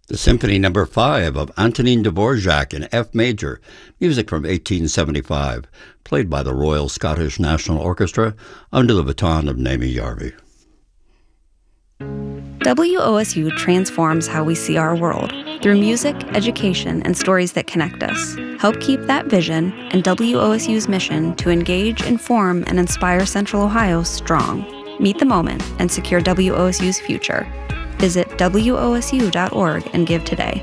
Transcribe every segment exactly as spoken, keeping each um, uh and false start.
The Symphony Number five of Antonin Dvorak in F major, music from eighteen seventy-five, played by the Royal Scottish National Orchestra under the baton of Naomi Jarvi. W O S U transforms how we see our world through music, education, and stories that connect us. Help keep that vision and W O S U's mission to engage, inform, and inspire Central Ohio strong. Meet the moment and secure W O S U's future. Visit W O S U dot org and give today.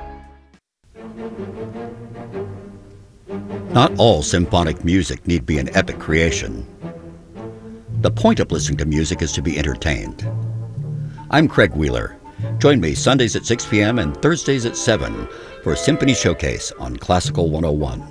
Not all symphonic music need be an epic creation. The point of listening to music is to be entertained. I'm Craig Wheeler. Join me Sundays at six p.m. and Thursdays at seven for Symphony Showcase on Classical one oh one.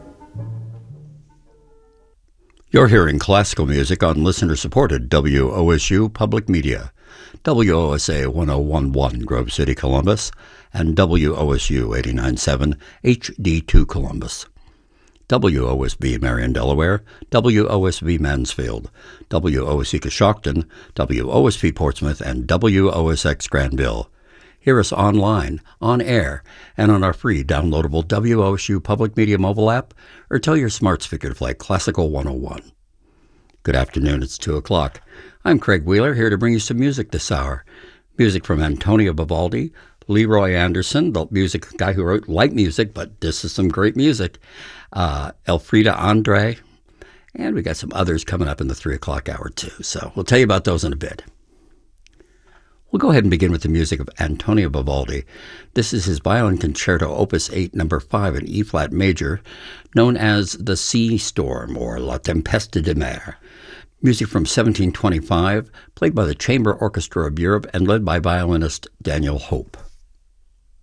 You're hearing classical music on listener-supported W O S U Public Media, W O S A one oh one point one Grove City, Columbus, and W O S U eighty-nine point seven H D two Columbus. W O S B Marion, Delaware, W O S B Mansfield, W O S E Coshocton, W O S B Portsmouth, and W O S X Granville. Hear us online, on air, and on our free downloadable W O S U Public Media mobile app, or tell your smart speaker to play Classical one oh one. Good afternoon, it's two o'clock. I'm Craig Wheeler, here to bring you some music this hour. Music from Antonio Vivaldi, Leroy Anderson, the music guy who wrote light music, but this is some great music, uh, Elfrida Andre, and we got some others coming up in the three o'clock hour too, so we'll tell you about those in a bit. We'll go ahead and begin with the music of Antonio Vivaldi. This is his Violin Concerto Opus eight, number five in E-flat major, known as the Sea Storm or La Tempeste de Mer. Music from seventeen twenty-five, played by the Chamber Orchestra of Europe and led by violinist Daniel Hope.